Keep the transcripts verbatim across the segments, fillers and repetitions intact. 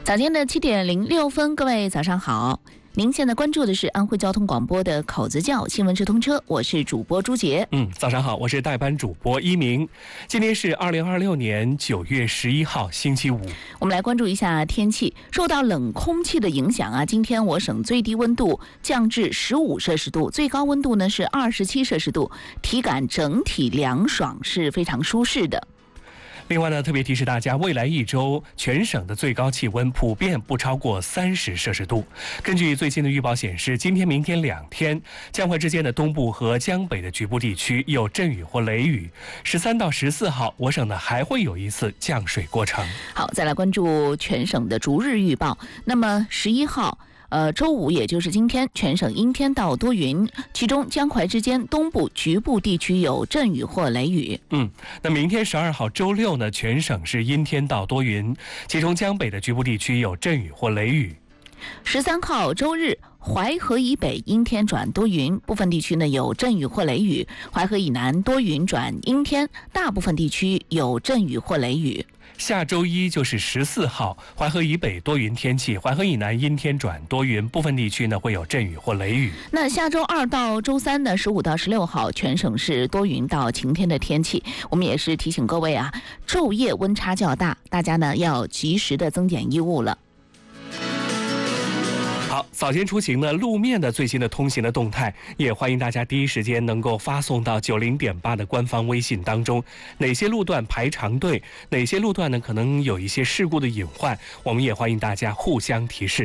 早间的七点零六分，各位早上好。您现在关注的是安徽交通广播的口子窖新闻直通车，我是主播朱杰。 嗯，早上好，我是代班主播一鸣。今天是二零二六年九月十一号，星期五。 我们来关注一下天气。受到冷空气的影响啊，今天我省最低温度降至十五摄氏度，最高温度呢是二十七摄氏度，体感整体凉爽，是非常舒适的。 另外呢，特别提示大家，未来一周全省的最高气温普遍不超过三十摄氏度。根据最新的预报显示，今天、明天两天，江淮之间的东部和江北的局部地区有阵雨或雷雨。十三到十四号，我省呢还会有一次降水过程。 好，再来关注全省的逐日预报。那么十一号。呃，周五也就是今天，全省阴天到多云，其中江淮之间东部局部地区有阵雨或雷雨。 嗯，那明天十二号周六呢，全省是阴天到多云，其中江北的局部地区有阵雨或雷雨。 十三号周日，淮河以北阴天转多云，部分地区呢有阵雨或雷雨；淮河以南多云转阴天，大部分地区有阵雨或雷雨。 下周一就是十四号，淮河以北多云天气，淮河以南阴天转多云，部分地区呢会有阵雨或雷雨。 那下周二到周三呢，十五到十六号，全省是多云到晴天的天气。我们也是提醒各位啊，昼夜温差较大，大家呢要及时的增减衣物了。 好，早间出行呢，路面的最新的通行的动态，也欢迎大家第一时间能够发送到九零点八的官方微信当中。哪些路段排长队，哪些路段呢可能有一些事故的隐患，我们也欢迎大家互相提示。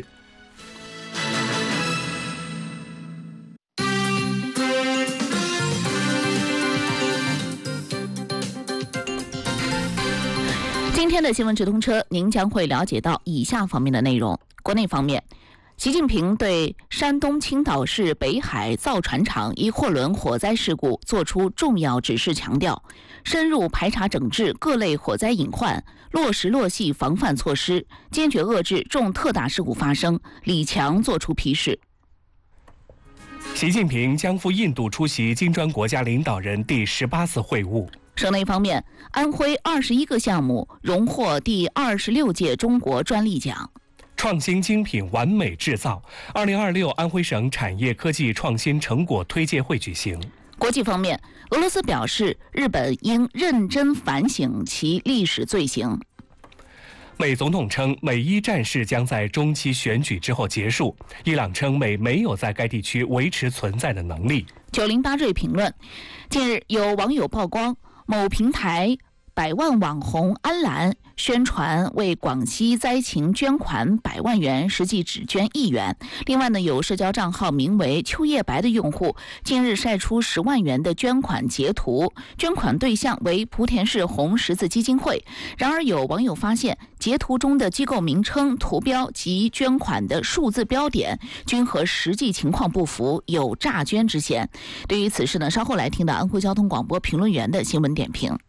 今天的新闻直通车，您将会了解到以下方面的内容。国内方面，习近平对山东青岛市北海造船厂一货轮火灾事故作出重要指示，强调深入排查整治各类火灾隐患，落实落细防范措施，坚决遏制重特大事故发生。李强作出批示。 习近平将赴印度出席金砖国家领导人第十八次会晤。 省内方面，安徽二十一个项目荣获第二十六届中国专利奖。 创新精品完美制造，二零二六安徽省产业科技创新成果推介会举行。 国际方面，俄罗斯表示日本应认真反省其历史罪行。 美总统称美伊战事将在中期选举之后结束。伊朗称美没有在该地区维持存在的能力。 九零八瑞评论，近日有网友曝光某平台百万网红安澜宣传为广西灾情捐款百万元，实际只捐一元。另外呢，有社交账号名为秋叶白的用户近日晒出十万元的捐款截图，捐款对象为莆田市红十字基金会。然而有网友发现，截图中的机构名称、图标及捐款的数字标点均和实际情况不符，有诈捐之嫌。对于此事呢，稍后来听到安徽交通广播评论员的新闻点评。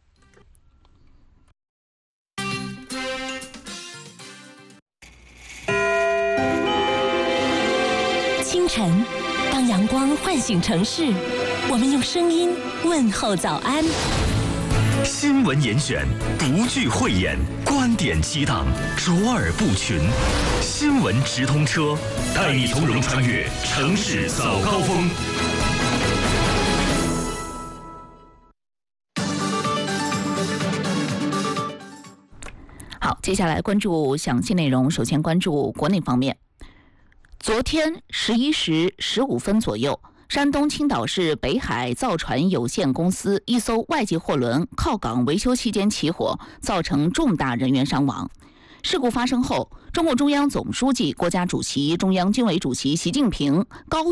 清晨，当阳光唤醒城市，我们用声音问候早安。 新闻严选，不惧讳言，观点激荡，卓尔不群。新闻直通车，带你从容穿越城市早高峰。 好，接下来关注详细内容。首先关注国内方面。昨天十一时十五分左右，山东青岛市北海造船有限公司一艘外籍货轮靠港维修期间起火，造成重大人员伤亡。事故发生后，中共中央总书记、国家主席、中央军委主席习近平高